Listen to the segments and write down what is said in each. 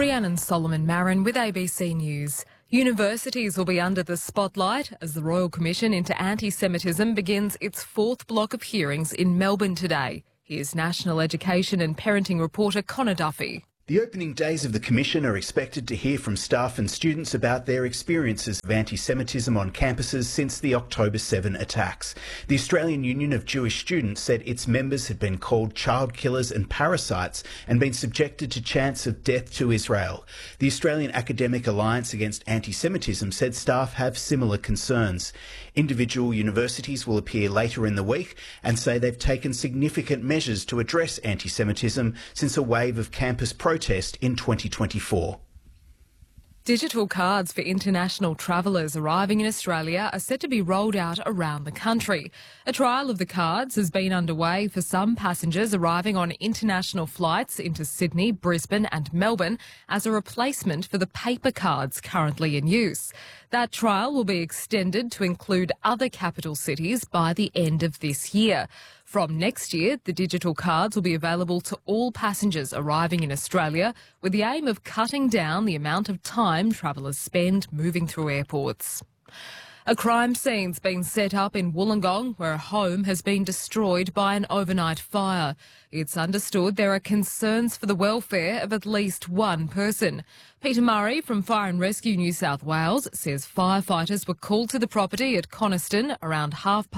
Rhiannon Solomon Marin with ABC News. Universities will be under the spotlight as the Royal Commission into Anti-Semitism begins its fourth block of hearings in Melbourne today. Here's National Education and Parenting reporter Connor Duffy. The opening days of the Commission are expected to hear from staff and students about their experiences of anti-Semitism on campuses since the October 7 attacks. The Australian Union of Jewish Students said its members had been called child killers and parasites and been subjected to chants of death to Israel. The Australian Academic Alliance Against Anti-Semitism said staff have similar concerns. Individual universities will appear later in the week and say they've taken significant measures to address anti-Semitism since a wave of campus protest in 2024. Digital cards for international travellers arriving in Australia are set to be rolled out around the country. A trial of the cards has been underway for some passengers arriving on international flights into Sydney, Brisbane and Melbourne as a replacement for the paper cards currently in use. That trial will be extended to include other capital cities by the end of this year. From next year, the digital cards will be available to all passengers arriving in Australia with the aim of cutting down the amount of time travellers spend moving through airports. A crime scene's been set up in Wollongong where a home has been destroyed by an overnight fire. It's understood there are concerns for the welfare of at least one person. Peter Murray from Fire and Rescue New South Wales says firefighters were called to the property at Coniston around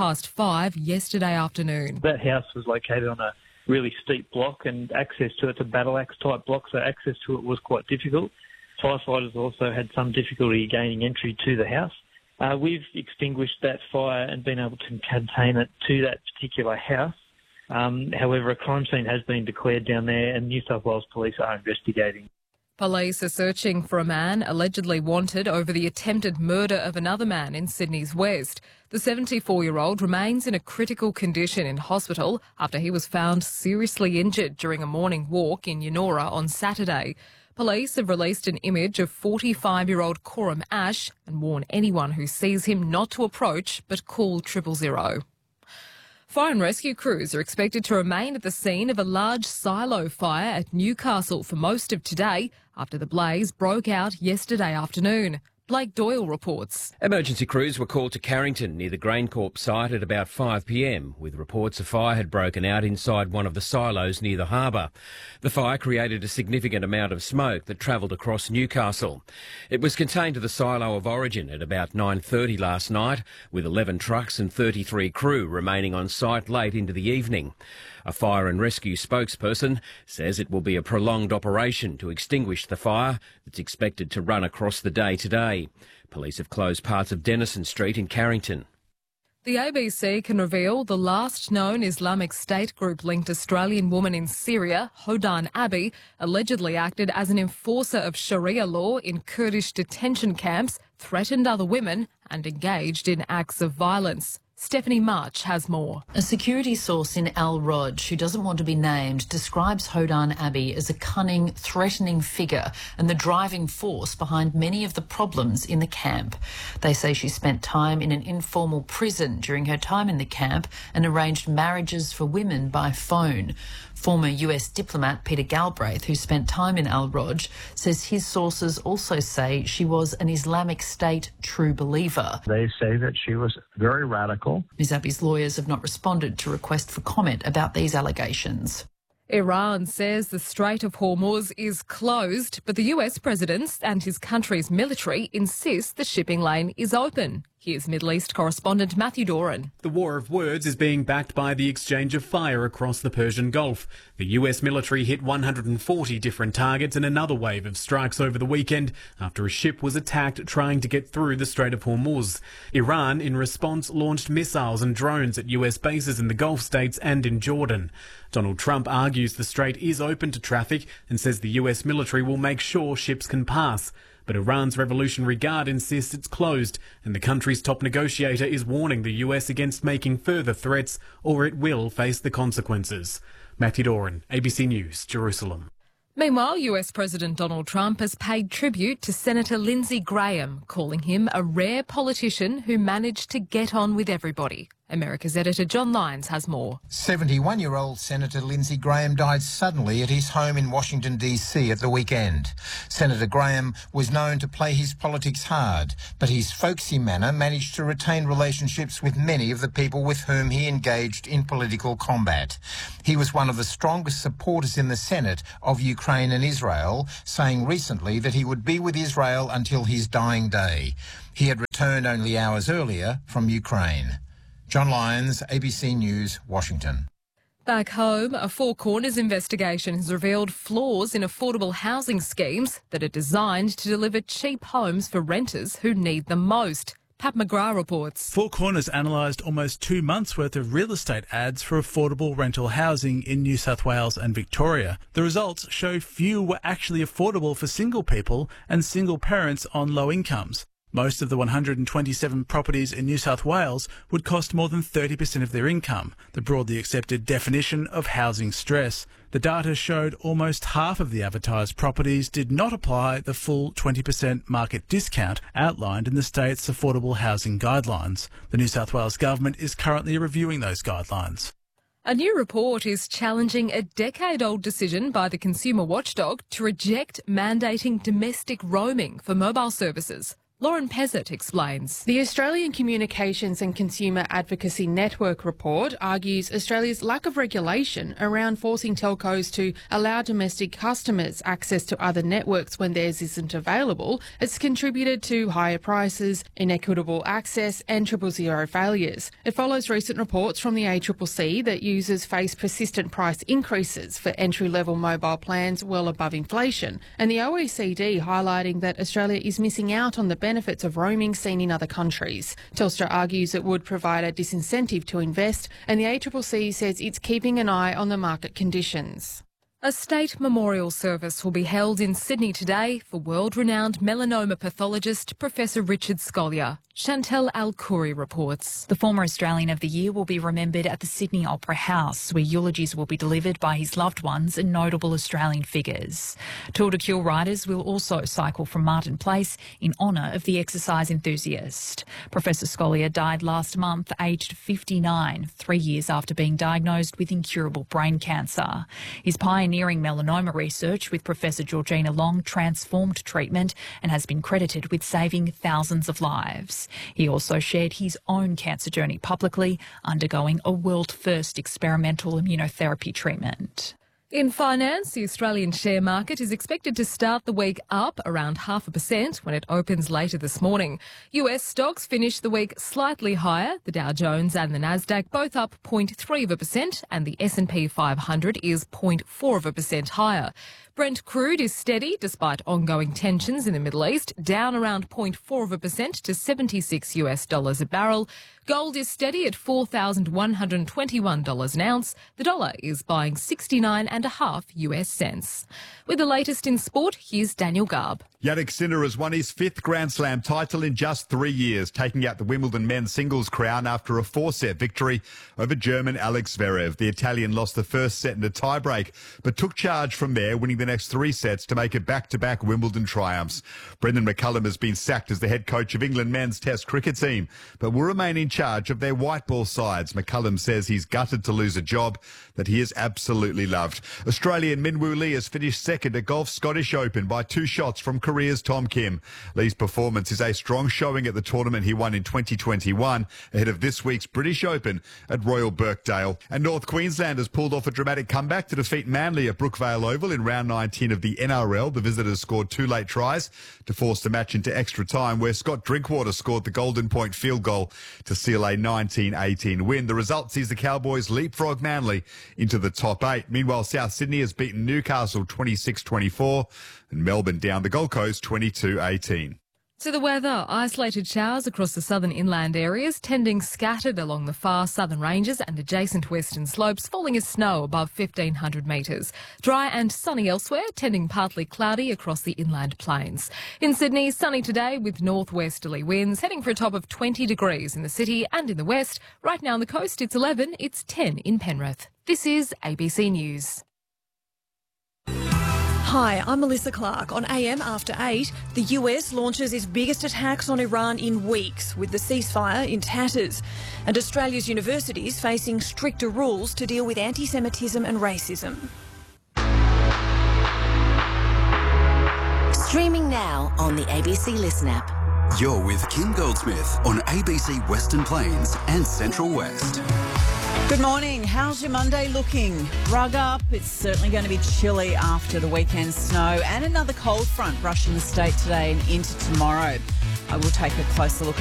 5:30 yesterday afternoon. That house was located on a really steep block and access to it's a battle axe type block, so access to it was quite difficult. Firefighters also had some difficulty gaining entry to the house. We've extinguished that fire and been able to contain it to that particular house. However, a crime scene has been declared down there and New South Wales Police are investigating. Police are searching for a man allegedly wanted over the attempted murder of another man in Sydney's West. The 74-year-old remains in a critical condition in hospital after he was found seriously injured during a morning walk in Yennora on Saturday. Police have released an image of 45-year-old Coram Ash and warn anyone who sees him not to approach but call 000. Fire and rescue crews are expected to remain at the scene of a large silo fire at Newcastle for most of today after the blaze broke out yesterday afternoon. Blake Doyle reports. Emergency crews were called to Carrington near the GrainCorp site at about 5 p.m, with reports a fire had broken out inside one of the silos near the harbour. The fire created a significant amount of smoke that travelled across Newcastle. It was contained to the silo of origin at about 9:30 last night, with 11 trucks and 33 crew remaining on site late into the evening. A fire and rescue spokesperson says it will be a prolonged operation to extinguish the fire that's expected to run across the day today. Police have closed parts of Denison Street in Carrington. The ABC can reveal the last known Islamic State group-linked Australian woman in Syria, Hodan Abi, allegedly acted as an enforcer of Sharia law in Kurdish detention camps, threatened other women and engaged in acts of violence. Stephanie March has more. A security source in Al Roj, who doesn't want to be named, describes Hodan Abi as a cunning, threatening figure and the driving force behind many of the problems in the camp. They say she spent time in an informal prison during her time in the camp and arranged marriages for women by phone. Former US diplomat Peter Galbraith, who spent time in Al Roj, says his sources also say she was an Islamic State true believer. They say that she was very radical. Ms Abi's lawyers have not responded to request for comment about these allegations. Iran says the Strait of Hormuz is closed, but the US president and his country's military insist the shipping lane is open. Here's Middle East correspondent Matthew Doran. The war of words is being backed by the exchange of fire across the Persian Gulf. The US military hit 140 different targets in another wave of strikes over the weekend after a ship was attacked trying to get through the Strait of Hormuz. Iran, in response, launched missiles and drones at US bases in the Gulf states and in Jordan. Donald Trump argues the strait is open to traffic and says the US military will make sure ships can pass. But Iran's Revolutionary Guard insists it's closed, and the country's top negotiator is warning the US against making further threats, or it will face the consequences. Matthew Doran, ABC News, Jerusalem. Meanwhile, US President Donald Trump has paid tribute to Senator Lindsey Graham, calling him a rare politician who managed to get on with everybody. America's editor John Lyons has more. 71-year-old Senator Lindsey Graham died suddenly at his home in Washington, D.C. at the weekend. Senator Graham was known to play his politics hard, but his folksy manner managed to retain relationships with many of the people with whom he engaged in political combat. He was one of the strongest supporters in the Senate of Ukraine and Israel, saying recently that he would be with Israel until his dying day. He had returned only hours earlier from Ukraine. John Lyons, ABC News, Washington. Back home, a Four Corners investigation has revealed flaws in affordable housing schemes that are designed to deliver cheap homes for renters who need them most. Pat McGrath reports. Four Corners analysed almost 2 months' worth of real estate ads for affordable rental housing in New South Wales and Victoria. The results show few were actually affordable for single people and single parents on low incomes. Most of the 127 properties in New South Wales would cost more than 30% of their income, the broadly accepted definition of housing stress. The data showed almost half of the advertised properties did not apply the full 20% market discount outlined in the state's affordable housing guidelines. The New South Wales government is currently reviewing those guidelines. A new report is challenging a decade-old decision by the consumer watchdog to reject mandating domestic roaming for mobile services. Lauren Pezzett explains. The Australian Communications and Consumer Advocacy Network report argues Australia's lack of regulation around forcing telcos to allow domestic customers access to other networks when theirs isn't available has contributed to higher prices, inequitable access and 000 failures. It follows recent reports from the ACCC that users face persistent price increases for entry-level mobile plans well above inflation, and the OECD highlighting that Australia is missing out on the benefits of roaming seen in other countries. Telstra argues it would provide a disincentive to invest, and the ACCC says it's keeping an eye on the market conditions. A state memorial service will be held in Sydney today for world-renowned melanoma pathologist Professor Richard Scolyer. Chantel Al-Khoury reports. The former Australian of the Year will be remembered at the Sydney Opera House, where eulogies will be delivered by his loved ones and notable Australian figures. Tour de Cure riders will also cycle from Martin Place in honour of the exercise enthusiast. Professor Scolyer died last month, aged 59, 3 years after being diagnosed with incurable brain cancer. His pioneering melanoma research with Professor Georgina Long transformed treatment and has been credited with saving thousands of lives. He also shared his own cancer journey publicly, undergoing a world-first experimental immunotherapy treatment. In finance, the Australian share market is expected to start the week up around 0.5% when it opens later this morning. US stocks finished the week slightly higher. The Dow Jones and the Nasdaq both up 0.3%, and the S&P 500 is 0.4% higher. Brent crude is steady despite ongoing tensions in the Middle East, down around 0.4% to $76 a barrel. Gold is steady at $4,121 an ounce. The dollar is buying 69.5 US cents. With the latest in sport, here's Daniel Garb. Jannik Sinner has won his 5th Grand Slam title in just 3 years, taking out the Wimbledon men's singles crown after a 4-set victory over German Alex Zverev. The Italian lost the first set in a tiebreak, but took charge from there, winning the next 3 sets to make it back-to-back Wimbledon triumphs. Brendan McCullum has been sacked as the head coach of England men's Test cricket team, but will remain in charge of their white ball sides. McCullum says he's gutted to lose a job that he has absolutely loved. Australian Minwoo Lee has finished second at Golf's Scottish Open by 2 shots from Korea's Tom Kim. Lee's performance is a strong showing at the tournament he won in 2021 ahead of this week's British Open at Royal Birkdale. And North Queensland has pulled off a dramatic comeback to defeat Manly at Brookvale Oval in round 19 of the NRL. The visitors scored 2 late tries to force the match into extra time, where Scott Drinkwater scored the Golden Point field goal to seal a 19-18 win. The result sees the Cowboys leapfrog Manly into the top 8. Meanwhile, South Sydney has beaten Newcastle 26-24 and Melbourne down the Gold Coast 22-18. To the weather, isolated showers across the southern inland areas, tending scattered along the far southern ranges and adjacent western slopes, falling as snow above 1,500 metres. Dry and sunny elsewhere, tending partly cloudy across the inland plains. In Sydney, sunny today with northwesterly winds, heading for a top of 20 degrees in the city and in the west. Right now on the coast, it's 11, it's 10 in Penrith. This is ABC News. Hi, I'm Melissa Clark. On AM After 8, the US launches its biggest attacks on Iran in weeks, with the ceasefire in tatters. And Australia's universities facing stricter rules to deal with anti-Semitism and racism. Streaming now on the ABC Listen app. You're with Kim Goldsmith on ABC Western Plains and Central West. Good morning. How's your Monday looking? Rug up. It's certainly going to be chilly after the weekend snow and another cold front brushing the state today and into tomorrow. I will take a closer look at